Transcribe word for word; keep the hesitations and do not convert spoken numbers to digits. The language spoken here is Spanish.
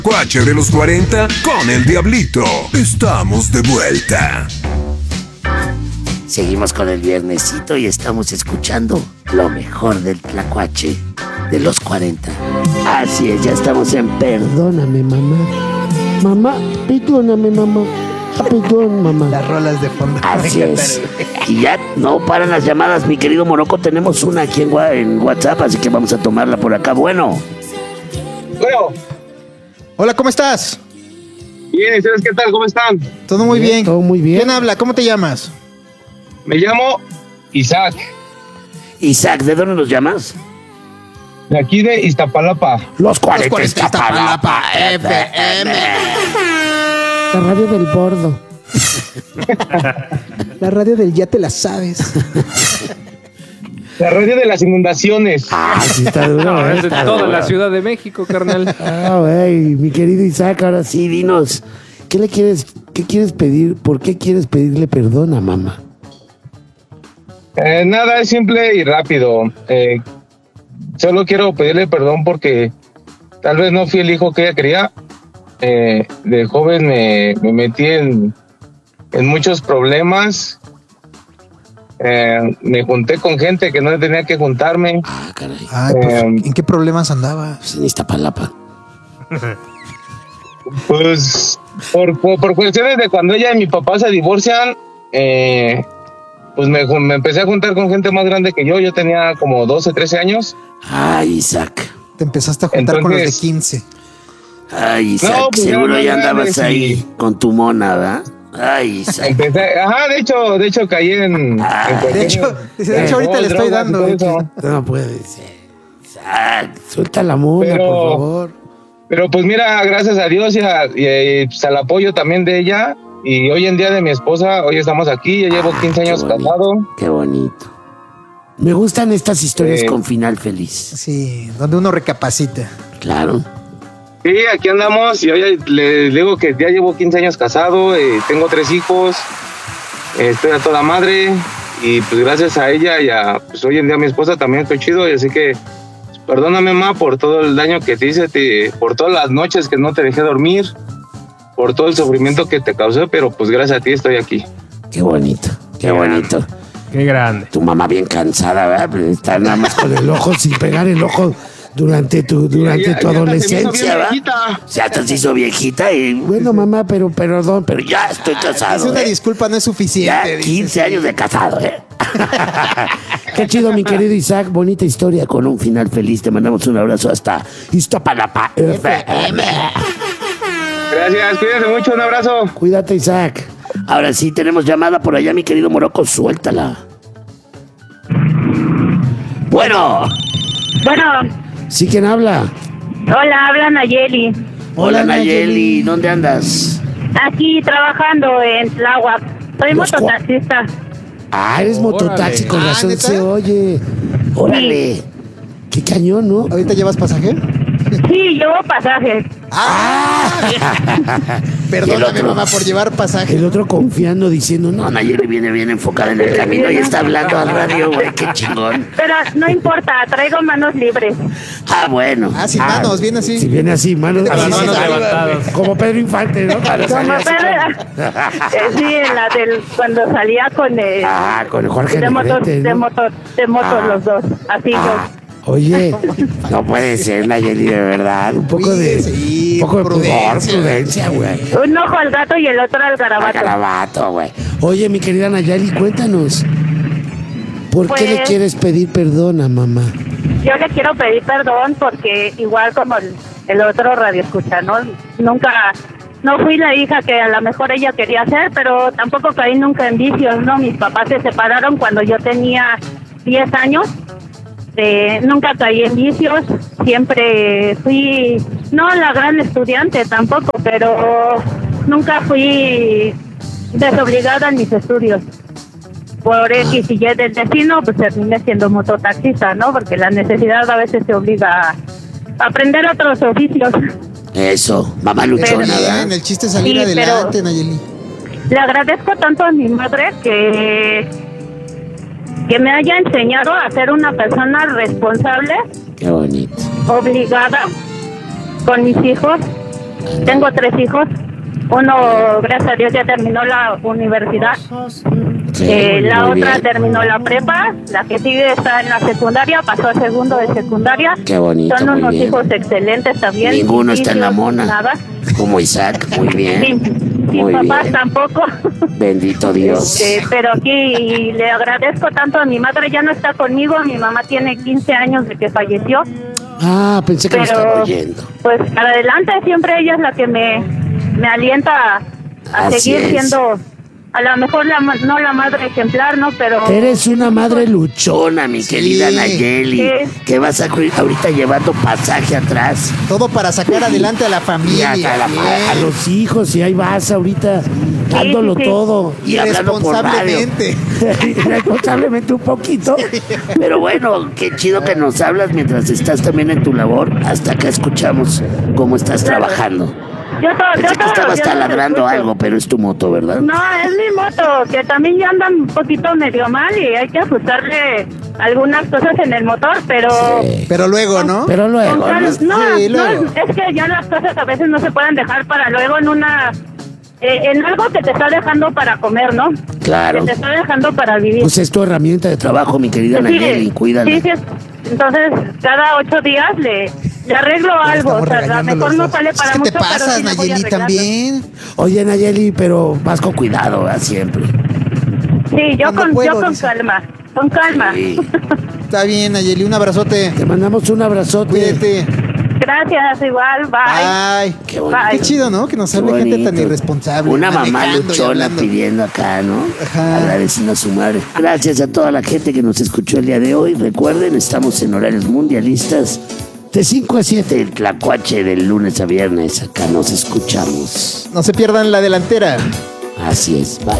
Tlacuache de los cuarenta con el Diablito. Estamos de vuelta. Seguimos con el viernesito y estamos escuchando lo mejor del Tlacuache de los cuarenta. Así es, ya estamos en Perdóname, mamá. Mamá, perdóname, mamá. Perdón, mamá. Las rolas de fondo. Así es. Y ya no paran las llamadas, mi querido Morocco. Tenemos una aquí en, en WhatsApp, así que vamos a tomarla por acá. Bueno. Bueno. Hola, ¿cómo estás? Bien, ¿ustedes qué tal? ¿Cómo están? Todo muy bien. Todo muy bien. ¿Quién habla? ¿Cómo te llamas? Me llamo Isaac. Isaac, ¿de dónde nos llamas? De aquí de Iztapalapa. Los cuarenta, Los cuarenta Iztapalapa, F M. La radio del bordo. La radio del ya te la sabes. La radio de las inundaciones. Ah, sí está duro. No, eh, es de está toda duro. la Ciudad de México, carnal. Ah, güey, mi querido Isaac, ahora sí, dinos. ¿Qué le quieres, qué quieres pedir? ¿Por qué quieres pedirle perdón a mamá? Eh, nada, es simple y rápido. Eh, solo quiero pedirle perdón porque tal vez no fui el hijo que ella quería. Eh, de joven me, me metí en, en muchos problemas. Eh, me junté con gente que no tenía que juntarme. Ah, caray. Ay, pues, Eh, ¿en qué problemas andabas? Pues en Iztapalapa. Pues por, por, por cuestiones de cuando ella y mi papá se divorcian, eh, pues me, me empecé a juntar con gente más grande que yo. Yo tenía como doce, trece años. Ay, Isaac. Te empezaste a juntar Entonces, con los de quince. Ay, Isaac, No, pues, seguro ya ya no andabas grandes ahí y- con tu mona, ¿verdad? Ay, Isaac. Empecé, ajá, de hecho, de hecho caí en, Ah, en De cuestiones hecho, dice, de hecho ahorita alcohol, le estoy drogas y dando. todo eso. No puede ser. Isaac. Suelta la mona, Pero- por favor. Pero pues mira, gracias a Dios y, a- y, pues, al apoyo también de ella y hoy en día de mi esposa, hoy estamos aquí, ya llevo quince años qué bonito. casado. Qué bonito. Me gustan estas historias Eh. con final feliz. Sí, donde uno recapacita. Claro. Sí, aquí andamos y hoy le digo que ya llevo quince años casado, eh, tengo tres hijos, eh, estoy a toda madre y pues gracias a ella y a pues hoy en día a mi esposa también estoy chido y así que pues, perdóname ma por todo el daño que te hice, te, por todas las noches que no te dejé dormir, por todo el sufrimiento que te causé, pero pues gracias a ti estoy aquí. Qué bonito. Qué bonito. Qué grande. Tu mamá bien cansada, ¿verdad? Pero está nada más con Con el ojo, sin pegar el ojo durante tu, durante Ya- tu ya se me hizo adolescencia, bien ¿verdad? viejita. Ya hasta se hizo viejita y Bueno, mamá, pero perdón, pero pero ya estoy Es casado. una ¿eh? disculpa, no es Ya suficiente. dice. quince años de casado, ¿eh? qué chido, mi querido Isaac. Bonita historia. Con un final feliz. Te mandamos un abrazo hasta Iztapalapa F M. Gracias, cuídense mucho, un abrazo. Cuídate, Isaac. Ahora sí, tenemos llamada por allá, mi querido Morocco. Suéltala. Bueno. Bueno, ¿Sí quién habla? hola, habla Nayeli. Hola, Nayeli. ¿Dónde andas? Aquí trabajando en Tláhuac. Soy Los cua- mototaxista. Ah, eres Órale. mototaxi, con Ah, razón ¿neta? se oye. Órale. Qué cañón, ¿no? ¿Ahorita llevas pasaje? Sí, llevo pasaje. ¿Y el Perdóname, otro? mamá, por llevar pasaje. El otro confiando, diciendo, no, No, Nayeli viene bien enfocada en el camino y está hablando al radio, güey. Qué chingón. Pero no importa, traigo manos libres. Ah, bueno. Ah, sin manos, viene así. si viene así, manos, Las así, manos sí, levantadas. como Pedro Infante, ¿no? Para Como salir así Pedro- eh, sí, en la del cuando salía con el Ah, con Jorge de motor, Negrete, de ¿no? motor, de motor Ah. los dos, así Ah, Oye, no puede ser, Nayeli, de verdad. un poco de, Sí, un poco de pudor, prudencia. prudencia, güey. yo. Un ojo al gato y el otro al Ah, garabato. Garabato, güey. Oye, mi querida Nayeli, cuéntanos. ¿Por qué le Pues- quieres pedir perdón a mamá? Yo le quiero pedir perdón porque igual como el, el otro radio escucha, ¿no? Nunca, no fui la hija que a lo mejor ella quería ser, pero tampoco caí nunca en vicios, ¿no? Mis papás se separaron cuando yo tenía diez años. Eh, nunca caí en vicios, siempre fui, no la gran estudiante tampoco, pero nunca fui desobligada en mis estudios. Por X y Y del destino, pues terminé siendo mototaxista, ¿no? Porque la necesidad a veces te obliga a aprender otros oficios. Eso, mamá Pero luchona, bien, ¿verdad? el chiste es salir Sí, pero- adelante, Nayeli. Le agradezco tanto a mi madre que, que me haya enseñado a ser una persona responsable, Qué bonito. obligada con mis hijos, Tengo tres hijos. Uno, gracias a Dios, ya terminó la universidad. Sí, Eh, la muy otra bien. terminó la prepa. La que sigue está en la secundaria, pasó a segundo de secundaria. Qué bonito, Son muy unos bien. hijos excelentes también. Ninguno está en la Limpios, mona. Nada. Como Isaac, muy bien. Sin, sin Muy papás bien. tampoco. Bendito Dios. Este, pero aquí le agradezco tanto a mi madre, ya no está conmigo, mi mamá tiene quince años de que falleció, Ah, pensé que me estaba pero oyendo. pues para adelante siempre ella es la que me, me alienta a, a Así seguir es. siendo, a lo mejor la, ma- no la madre ejemplar, ¿no? Pero Eres una madre luchona, mi Sí. querida Nayeli. Sí. Que vas a cu- ahorita llevando pasaje atrás. Todo para sacar adelante a la Y familia. a, a la- Bien. a los hijos, y ahí vas ahorita dándolo sí, sí. todo. Y hablando por radio. Irresponsablemente. Irresponsablemente un poquito. Pero bueno, qué chido que nos hablas mientras estás también en tu labor. Hasta acá escuchamos cómo estás trabajando. yo, to- yo Pensé que todos los estabas días los taladrando escucho. algo, pero es tu moto, ¿verdad? No, es mi moto, que también ya anda un poquito medio mal y hay que ajustarle algunas cosas en el motor, pero... Sí. Pero luego, ¿no? Pero Con luego, cal- ¿no? no, Sí, no, luego. es que ya las cosas a veces no se pueden dejar para luego en una... eh, en algo que te está dejando para comer, ¿no? Claro. Que te está dejando para vivir. Pues es tu herramienta de trabajo, mi querida Sí, Nayeli, cuídala. sí, sí, es- entonces cada ocho días le, le arreglo algo, o Estamos sea, a lo regañando mejor los no dos. sale para Es que mucho, te pasas, pero sí le voy Nayeli, arreglando. también. Oye, Nayeli, pero vas con cuidado, ¿verdad? Siempre. Sí, yo Cuando con, puedo, yo con dice. calma, con calma. Sí. Está bien, Nayeli, un abrazote. Te mandamos un abrazote. Cuídate. Gracias, igual, bye. Ay, Qué bonito. Bye. qué chido, ¿no? Que nos Qué hable gente tan bonito. irresponsable. Una mamá manejando y luchona hablando. pidiendo acá, ¿no? Ajá. Agradeciendo a su madre. Gracias a toda la gente que nos escuchó el día de hoy. Recuerden, estamos en horarios mundialistas. De cinco a siete, el tlacuache del lunes a viernes. Acá nos escuchamos. No se pierdan la delantera. Así es. Bye.